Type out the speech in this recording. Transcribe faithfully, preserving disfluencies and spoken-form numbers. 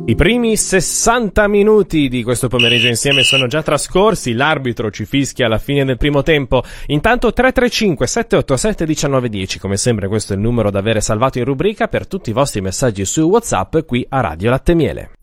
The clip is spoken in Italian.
I primi sessanta minuti di questo pomeriggio insieme sono già trascorsi, l'arbitro ci fischia alla fine del primo tempo. Intanto tre tre cinque sette otto sette uno nove uno zero, come sempre questo è il numero da avere salvato in rubrica per tutti i vostri messaggi su WhatsApp qui a Radio Latte Miele.